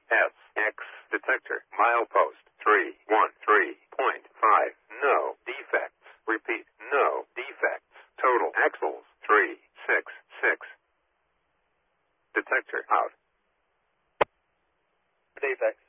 SX detector. Milepost 313.5. No defects. Repeat, no defects. Total axles 366. Detector out. Defects.